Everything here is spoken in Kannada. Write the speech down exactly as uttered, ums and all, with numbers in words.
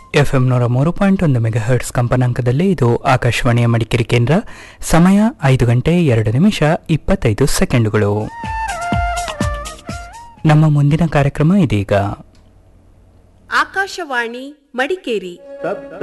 ಎಫ್ಎಂ ನೂರ ಮೂರು ಪಾಯಿಂಟ್ ಒಂದು ಮೆಗಾ ಹರ್ಟ್ಸ್ ಕಂಪನಾಂಕದಲ್ಲಿ ಇದು ಆಕಾಶವಾಣಿಯ ಮಡಿಕೇರಿ ಕೇಂದ್ರ. ಸಮಯ ಐದು ಗಂಟೆ ಎರಡು ನಿಮಿಷ ಇಪ್ಪತ್ತೈದು ಸೆಕೆಂಡುಗಳು. ನಮ್ಮ ಮುಂದಿನ ಕಾರ್ಯಕ್ರಮ ಇದೀಗ. ಆಕಾಶವಾಣಿ ಮಡಿಕೇರಿ